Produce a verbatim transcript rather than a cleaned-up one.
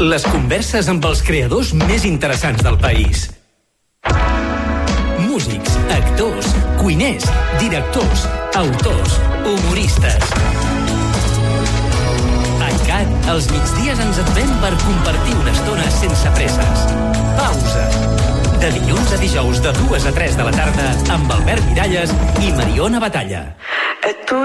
Les converses amb els creadors més interessants del país. Músics, actors, cuiners, directors, autors, humoristes. A I C A T, els migdies ens aturem per compartir una estona sense presses. Pausa. De dilluns a dijous de dues a tres de la tarda amb Albert Miralles i Mariona Batalla.